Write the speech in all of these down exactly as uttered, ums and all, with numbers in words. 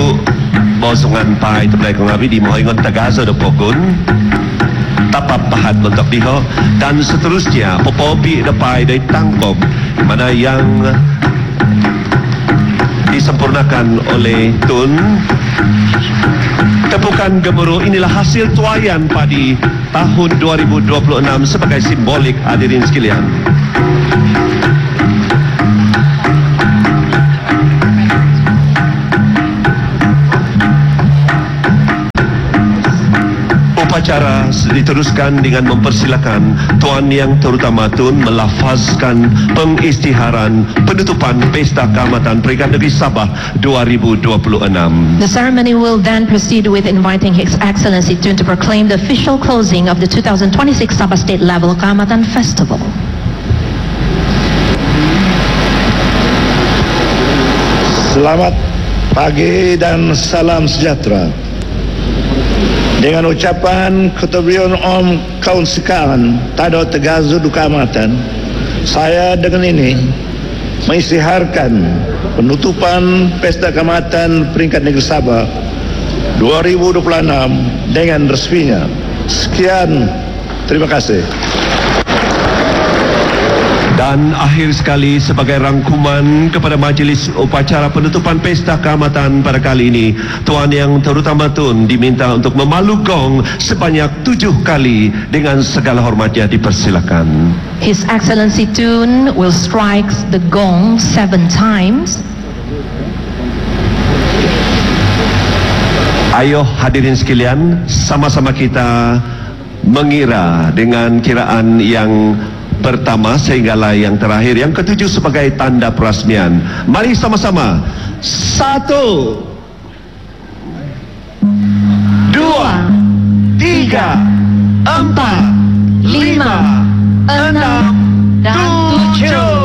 Tu bosungan pai tu mereka ngabi di mohingon tagaso do pokun tapap pahat untuk diho dan seterusnya popopi depai dari tangkop mana yang disempurnakan oleh Tun. Tepukan gemuruh inilah hasil tuaian padi tahun dua ribu dua puluh enam sebagai simbolik, hadirin sekalian. Upacara diteruskan dengan mempersilakan Tuan Yang Terutama Tun melafazkan pengisytiharan penutupan Pesta Keamatan Peringkat Negeri Sabah dua ribu dua puluh enam. The ceremony will then proceed with inviting His Excellency Tun to proclaim the official closing of the two thousand twenty-six Sabah State Level Keamatan Festival. Selamat pagi dan salam sejahtera. Dengan ucapan Ketua Beliau Om Kaun Sekaan Tado Tegazu Duka Amatan, saya dengan ini mengisytiharkan penutupan Pesta Keamatan Peringkat Negeri Sabah dua ribu dua puluh enam dengan resminya. Sekian, terima kasih. Dan akhir sekali sebagai rangkuman kepada majlis upacara penutupan Pesta Keamatan pada kali ini, Tuan Yang Terutama Tun diminta untuk memalu gong sebanyak tujuh kali. Dengan segala hormatnya dipersilakan. His Excellency Tun will strike the gong seven times. Ayo hadirin sekalian, sama-sama kita mengira dengan kiraan yang pertama sehinggalah yang terakhir, yang ketujuh sebagai tanda perasmian. Mari sama-sama. Satu, dua, tiga, empat, lima, enam, dan tujuh.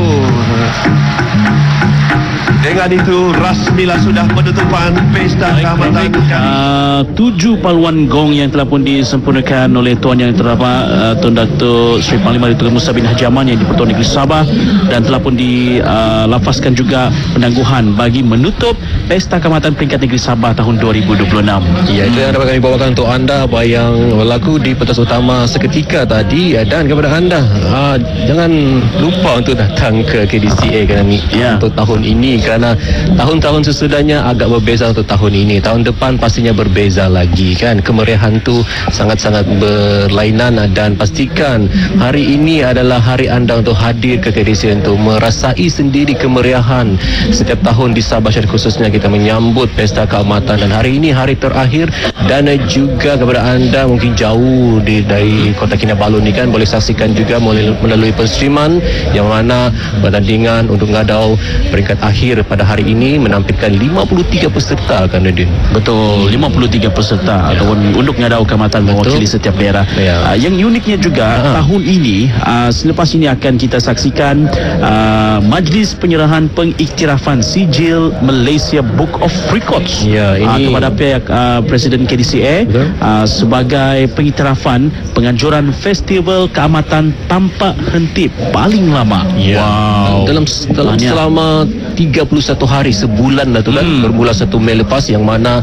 Dengan itu rasmilah sudah penutupan Pesta Keamatan. Uh, tujuh paluan gong yang telah pun disempurnakan oleh Tuan Yang Terhormat uh, Tun Datuk Seri Panglima Datuk Musa bin Haji Aman yang di-Pertuan Negeri Sabah, dan telah pun dilafazkan uh, juga penangguhan bagi menutup Pesta Keamatan Peringkat Negeri Sabah tahun dua ribu dua puluh enam. Ya, itu yang dapat kami bawakan untuk anda apa yang berlaku di pentas utama seketika tadi, dan kepada anda uh, jangan lupa untuk datang ke K D C A kan, ya, untuk tahun ini, kerana tahun-tahun sesudahnya agak berbeza untuk tahun ini. Tahun depan pastinya berbeza lagi kan. Kemeriahan tu sangat-sangat berlainan, dan pastikan hari ini adalah hari anda untuk hadir ke K D C A untuk merasai sendiri kemeriahan. Setiap tahun di Sabah Syariah khususnya kita menyambut Pesta Keamatan, dan hari ini hari terakhir, dan juga kepada anda mungkin jauh di, dari Kota Kinabalu ni kan, boleh saksikan juga melalui penstreaman yang mana pertandingan untuk ngadau peringkat akhir pada hari ini menampilkan lima puluh tiga peserta kan, Nadine? Betul, lima puluh tiga peserta ataupun untuk ngadau keamatan mewakili setiap daerah. Ya. Uh, yang uniknya juga ha. tahun ini uh, selepas ini akan kita saksikan uh, majlis penyerahan pengiktirafan sijil Malaysia Book of Records, ya, ini uh, kepada pihak uh, Presiden K D C A uh, sebagai pengiktirafan penganjuran Festival Keamatan tanpa henti paling lama. Ya. Wow. Dalam, dalam selama tiga puluh satu hari, sebulan lah tu kan, hmm. bermula satu Mei lepas, yang mana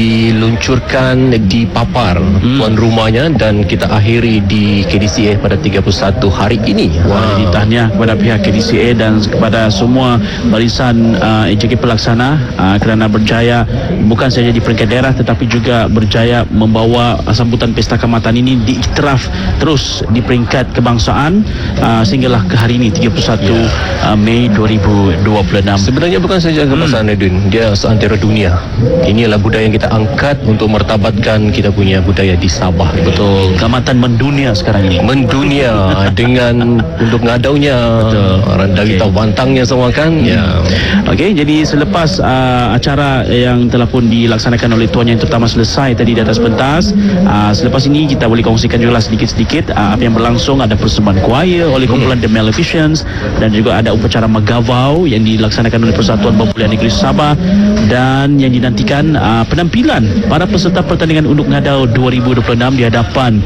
diluncurkan di Papar hmm. tuan rumahnya, dan kita akhiri di K D C A pada tiga puluh satu hari ini. Wow. Jadi tahniah kepada pihak K D C A dan kepada semua barisan uh, E J K pelaksana uh, kerana berjaya bukan saja di peringkat daerah tetapi juga berjaya membawa sambutan Pesta Keamatan ini diiktiraf terus di peringkat kebangsaan uh, sehinggalah ke hari ini tiga puluh satu yeah. uh, Mei dua ribu dua puluh enam. Sebenarnya bukan saja kebangsaan, hmm. Edwin, dia seantero dunia. Ini adalah budaya yang kita angkat untuk mertabatkan kita punya budaya di Sabah. Betul. Keamatan mendunia sekarang ini. Mendunia dengan untuk ngadaunya, orang dari okay. bantangnya semua kan. Ya. Okey, jadi selepas uh, acara yang telah pun dilaksanakan oleh Tuan Yang Terutama selesai tadi di atas pentas, uh, selepas ini kita boleh kongsikan juga sedikit-sedikit uh, apa yang berlangsung. Ada persembahan choir oleh kumpulan hmm. The Maleficents, dan juga ada upacara Magavau yang dilaksanakan dilaksanakan oleh Persatuan Pembulian Negeri Sabah, dan yang dinantikan uh, penampilan para peserta pertandingan Unduk Ngadau dua ribu dua puluh enam di hadapan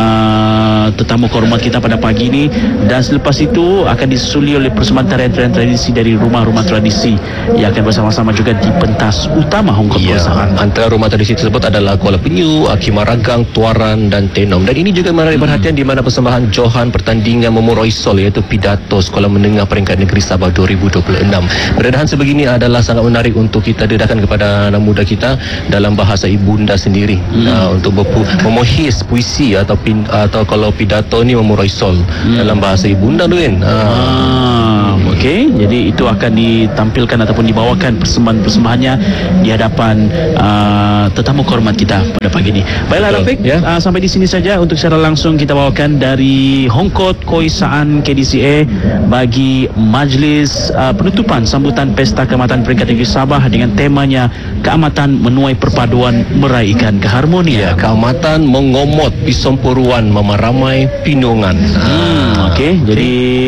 uh, tetamu kehormat kita pada pagi ini, dan selepas itu akan disusuli oleh persembahan tarian-tarian tradisi dari rumah-rumah tradisi yang akan bersama-sama juga di pentas utama Hong Kong Ya, Perusahaan. antara rumah tradisi tersebut adalah Kuala Penyu, Kimaragang, Tuaran dan Tenom. Dan ini juga menarik perhatian di mana persembahan Johan pertandingan Memoroi Sol, iaitu pidato Sekolah Menengah Peringkat Negeri Sabah dua ribu dua puluh enam. Pendedahan sebegini adalah sangat menarik untuk kita dedahkan kepada anak muda kita dalam bahasa ibunda sendiri, hmm. uh, untuk berpu- memohis puisi atau pin, atau kalau pidato ni Memoroi Sol hmm. dalam bahasa ibunda tu kan. Uh. Ah, Okey, jadi itu akan ditampilkan ataupun dibawakan persembahan-persembahannya di hadapan uh, tetamu kehormat kita pada pagi ini. Baiklah Rafiq, ya. uh, sampai di sini saja untuk secara langsung kita bawakan dari Hong Kong Koi Saan K D C A bagi majlis uh, penutupan sambutan Pesta Keamatan Peringkat Negeri Sabah dengan temanya Keamatan Menuai Perpaduan Meraihkan Keharmonian. Ya, keamatan mengomot pisompuruan memaramai pinungan. Hmm, Okey, jadi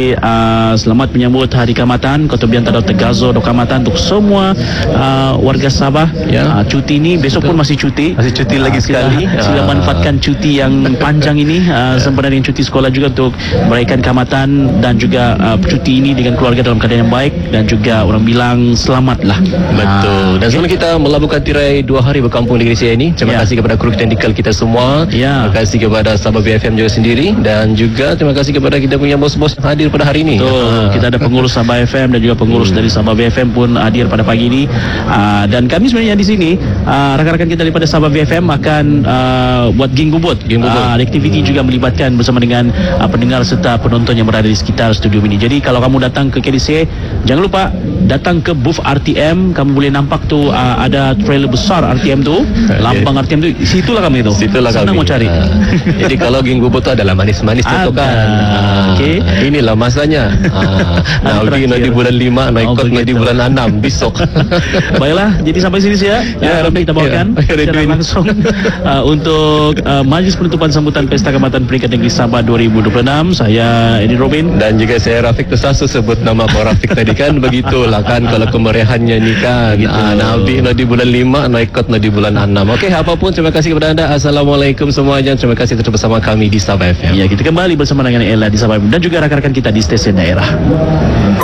uh, selamat menyambut Hari Keamatan Kota Bian Tadau Tegazo do Keamatan untuk semua uh, warga Sabah. Ya. Uh, cuti ni besok pun masih cuti. Masih cuti lagi Uh, sila- sekali. Sila Ah. manfaatkan cuti yang panjang ini uh, sempena dengan cuti sekolah juga untuk meraihkan keamatan dan juga uh, cuti ini dengan keluarga dalam keadaan yang baik, dan juga orang bilang selamatlah. Betul. Dan sebelum kita melabuhkan tirai dua hari berkampung di Negeri Siaya ini, terima Ya. kasih kepada kru teknikal kita semua. Ya. Terima kasih kepada Sabah B F M juga sendiri, dan juga terima kasih kepada kita punya bos-bos yang hadir pada hari ini. Betul. Ah. Kita ada pengurus Sabah F M dan juga pengurus Hmm. dari Sabah B F M pun hadir pada pagi ini. Uh, dan kami sebenarnya di sini uh, rakan-rakan kita daripada Sabah B F M akan uh, buat ging bubut. Ging bubut. Uh, aktiviti juga melibatkan bersama dengan uh, pendengar serta penonton yang berada di sekitar studio ini. Jadi kalau kamu datang ke K D C A, jangan lupa datang ke booth R T M. Kamu boleh nampak tu uh, ada trailer besar R T M tu, lambang R T M tu. Situlah kami tu. Situlah Senang kami. mau cari. Ah. Jadi kalau ging bubut tu adalah manis-manis tu Ada. kan. Ah. Okey. Inilah masanya. Ah. Nabi Terakhir. di bulan lima, Oh, naikot di begitu. bulan enam besok. Baiklah, jadi sampai sini saja Ya, uh, kita bawakan ya. secara Ridwan. langsung uh, untuk uh, majlis penutupan sambutan Pesta Keamatan Peringkat Negeri Sabah dua ribu dua puluh enam. Saya Eddie Robin. Dan juga saya Rafiq tersasu sebut nama Abang Rafiq tadi kan. Begitulah kan kalau kemeriahannya ni kan. Begitu. Ah, Nabi no di bulan lima, naikot no di bulan enam. Okey, apapun terima kasih kepada anda. Assalamualaikum semuanya. Terima kasih tetap bersama kami di Sabah F M. Ya, kita kembali bersama dengan Ella di Sabah dan juga rakan-rakan kita di stesen daerah.